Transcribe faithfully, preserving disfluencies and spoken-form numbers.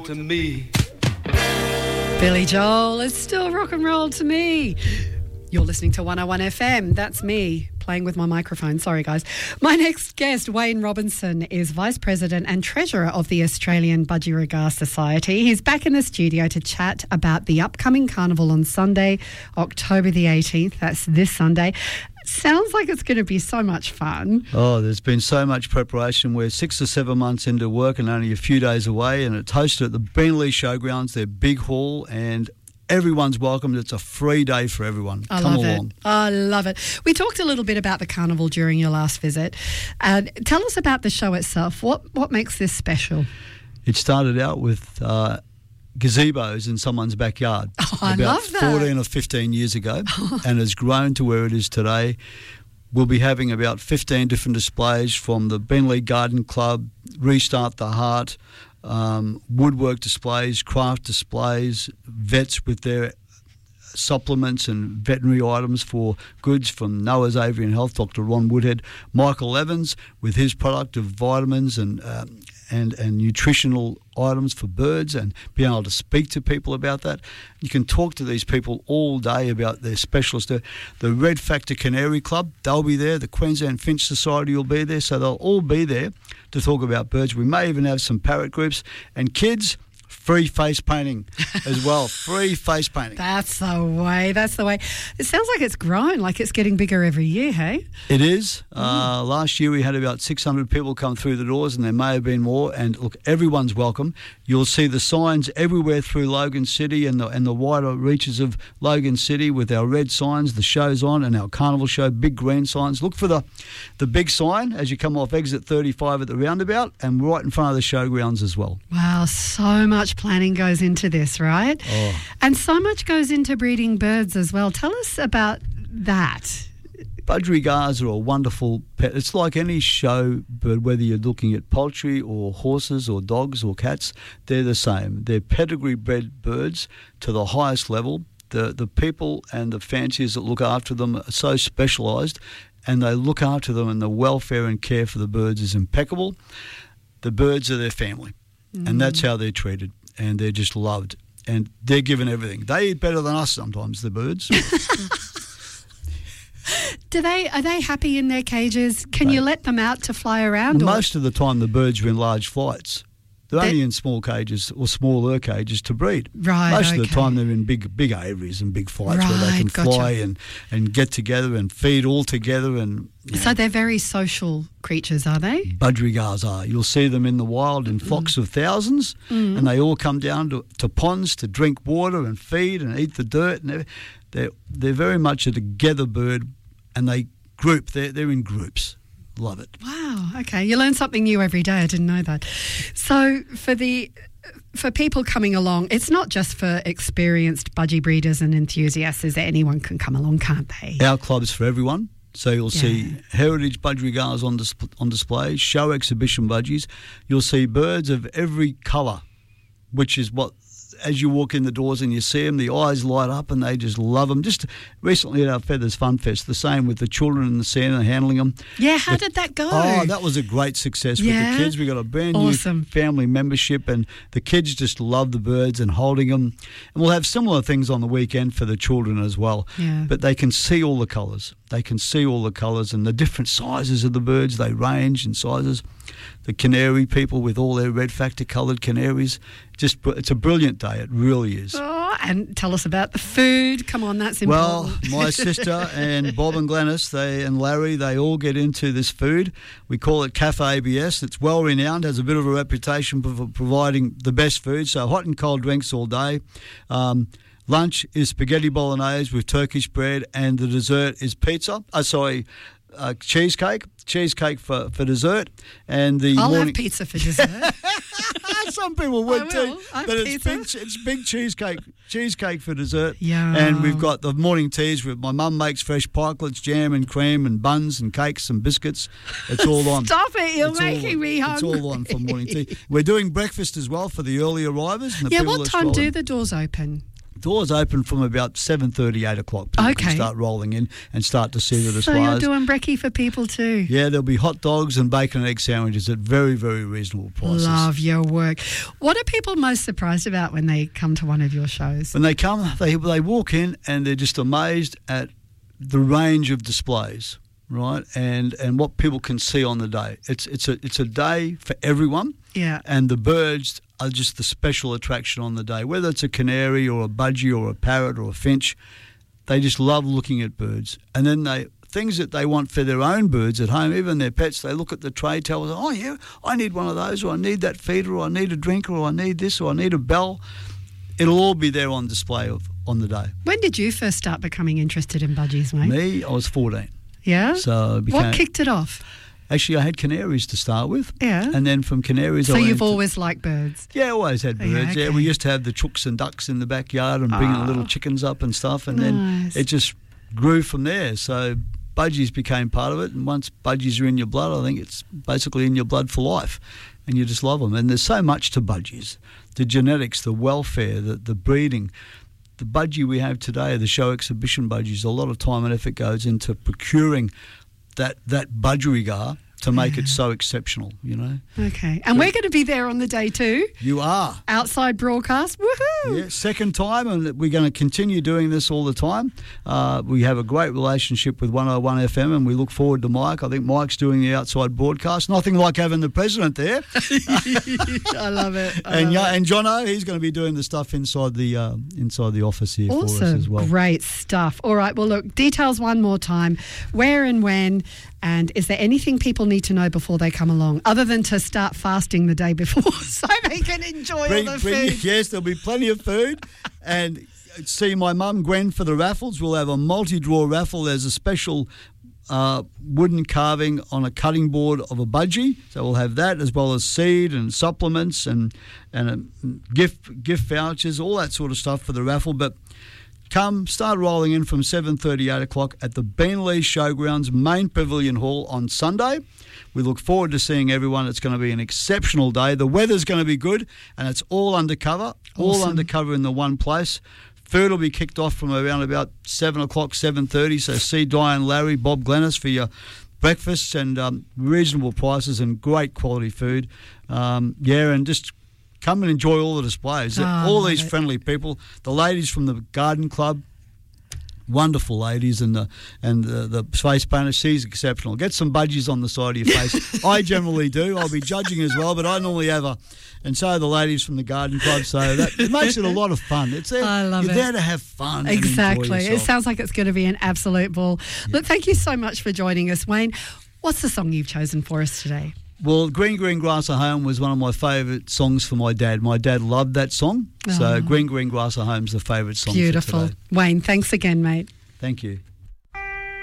to me. Billy Joel, it's still rock and roll to me. You're listening to one oh one F M. That's me playing with my microphone. Sorry, guys. My next guest, Wayne Robinson, is Vice President and Treasurer of the Australian Budgerigar Society. He's back in the studio to chat about the upcoming carnival on Sunday, October the eighteenth. That's this Sunday. Sounds like it's going to be so much fun. Oh, there's been so much preparation. We're six or seven months into work and only a few days away, and it's hosted at the Beenleigh Showgrounds, their big hall, and everyone's welcome. It's a free day for everyone. I Come love along. it. I love it. We talked a little bit about the carnival during your last visit. Uh, tell us about the show itself. What what makes this special? It started out with uh, gazebos in someone's backyard Oh, I about love that. fourteen or fifteen years ago and has grown to where it is today. We'll be having about fifteen different displays from the Beenleigh Garden Club, Restart the Heart, um, woodwork displays, craft displays, vets with their supplements and veterinary items for goods from Noah's Avian Health, Doctor Ron Woodhead, Michael Evans with his product of vitamins and um, and and nutritional items for birds, and being able to speak to people about that. You can talk to these people all day about their specialist. The, the Red Factor Canary Club, they'll be there. The Queensland Finch Society will be there, so they'll all be there to talk about birds. We may even have some parrot groups, and kids, free face painting as well. Free face painting. That's the way. That's the way. It sounds like it's grown, like it's getting bigger every year, hey? It is. Mm. Uh, last year we had about six hundred people come through the doors, and there may have been more. And look, everyone's welcome. You'll see the signs everywhere through Logan City and the and the wider reaches of Logan City with our red signs, the show's on, and our carnival show, big green signs. Look for the, the big sign as you come off exit thirty-five at the roundabout, and right in front of the showgrounds as well. Wow, so much planning goes into this, right? Oh. And so much goes into breeding birds as well. Tell us about that. Budgerigars are a wonderful pet. It's like any show bird, whether you're looking at poultry or horses or dogs or cats, they're the same. They're pedigree bred birds to the highest level. The the people and the fanciers that look after them are so specialised, and they look after them, and the welfare and care for the birds is impeccable. The birds are their family, mm. and that's how they're treated, and they're just loved, and they're given everything. They eat better than us sometimes, the birds. Do they are they happy in their cages? Can They- you let them out to fly around? Well, or? most of the time the birds are in large flights. They're They- only in small cages or smaller cages to breed. Right, Most of the okay. time they're in big big aviaries and big flights where they Right, can gotcha. fly and, and get together and feed all together. And you So know, they're very social creatures, are they? budgerigars are. You'll see them in the wild in flocks of thousands, Mm. and they all come down to, to ponds to drink water and feed and eat the dirt. And everything. they're they're very much a together bird, and they group. They're they're in groups. Love it. Wow. Okay, you learn something new every day. I didn't know that. So for the for people coming along, it's not just for experienced budgie breeders and enthusiasts. Is that anyone can come along, can't they? Our club's for everyone. So you'll Yeah. see heritage budgerigars on, dis- on display, show exhibition budgies. You'll see birds of every colour, which is what, as you walk in the doors and you see them, the eyes light up and they just love them. Just recently at our Feathers Fun Fest, the same with the children in the sand and handling them. Yeah, how The- did that go? Oh, that was a great success Yeah? with the kids. We got a brand Awesome. new family membership, and the kids just love the birds and holding them. And we'll have similar things on the weekend for the children as well. Yeah. But they can see all the colours. They can see all the colours and the different sizes of the birds. They range in sizes. The canary people with all their red factor coloured canaries. Just it's a brilliant day. It really is. Oh, and tell us about the food. Come on, that's Well, important. my sister and Bob and Glennis, they and Larry, they all get into this food. We call it Cafe A B S. It's well renowned, has a bit of a reputation for providing the best food. So hot and cold drinks all day. Um, lunch is spaghetti bolognese with Turkish bread, and the dessert is pizza. Oh, sorry, uh, cheesecake. Cheesecake for, for dessert, and the I'll morning. have pizza for dessert. Some people would I will. too, I have but it's pizza. big, it's big cheesecake, cheesecake for dessert. Yum. And we've got the morning teas with my mum makes fresh pikelets, jam and cream, and buns and cakes and biscuits. It's all on. Stop it! You're It's all making on. me hungry. It's all on for morning tea. We're doing breakfast as well for the early arrivers and the Yeah, people what that time stroll do in. the doors open? Doors open from about seven thirty, eight o'clock. People Okay. can start rolling in and start to see the So displays. you're doing brekkie for people too. Yeah, there'll be hot dogs and bacon and egg sandwiches at very, very reasonable prices. Love your work. What are people most surprised about when they come to one of your shows? When they come, they they walk in and they're just amazed at the range of displays, right? And and what people can see on the day. It's it's a it's a day for everyone. Yeah. And the birds are just the special attraction on the day. Whether it's a canary or a budgie or a parrot or a finch, they just love looking at birds. And then they things that they want for their own birds at home, even their pets, they look at the tray table and, oh, yeah, I need one of those, or I need that feeder, or I need a drink, or I need this, or I need a bell. It'll all be there on display of, on the day. When did you first start becoming interested in budgies, mate? Me, I was fourteen. Yeah? So I became, What kicked it off? Actually, I had canaries to start with. Yeah. And then from canaries, So I went you've to- always liked birds? Yeah, always had Oh, yeah, birds. Yeah, okay. we used to have the chooks and ducks in the backyard and bringing the Oh. little chickens up and stuff, and Nice. then it just grew from there. So budgies became part of it, and once budgies are in your blood, I think it's basically in your blood for life, and you just love them. And there's so much to budgies: the genetics, the welfare, the the breeding. The budgie we have today, the show exhibition budgies, a lot of time and effort goes into procuring that that budgerigar to make it so exceptional, you know. Okay. And we're going to be there on the day too. You are. Outside broadcast. Woohoo! Yeah, second time, and we're going to continue doing this all the time. Uh, we have a great relationship with one oh one F M, and we look forward to Mike. I think Mike's doing the outside broadcast. Nothing like having the president there. I love it. I and love yeah, it. and Jono, he's going to be doing the stuff inside the uh, inside the office here for us Awesome. as well. Great stuff. All right. Well, look, details one more time. Where and when, and is there anything people need to know before they come along, other than to start fasting the day before so they can enjoy Bring- all the bring- food? yes, there'll be plenty of food. And see my mum Gwen for the raffles. We'll have a multi-draw raffle. There's a special uh, wooden carving on a cutting board of a budgie. So we'll have that, as well as seed and supplements and and uh, gift gift vouchers, all that sort of stuff for the raffle. But come, start rolling in from seven thirty, eight o'clock at the Beenleigh Showgrounds Main Pavilion Hall on Sunday. We look forward to seeing everyone. It's going to be an exceptional day. The weather's going to be good, and it's all undercover, all Awesome. undercover in the one place. Food will be kicked off from around about seven o'clock, seven thirty. So see Diane Larry, Bob Glennis for your breakfasts, and um, reasonable prices and great quality food. Um, yeah, and just come and enjoy all the displays. Oh, all love these it. friendly people. The ladies from the Garden Club, wonderful ladies, and the and the, the face painter, she's exceptional. Get some budgies on the side of your face. I generally do. I'll be judging as well, but I normally have a, and so are the ladies from the Garden Club. So that it makes it a lot of fun. It's there, I love you're it. there to have fun. and enjoy Exactly. It yourself. sounds like it's going to be an absolute ball. Look, thank you so much for joining us, Wayne. What's the song you've chosen for us today? Well, Green Green Grass at Home was one of my favourite songs for my dad. My dad loved that song. So Oh. Green Green Grass at Home is the favourite song for Beautiful. today. Wayne, thanks again, mate. Thank you.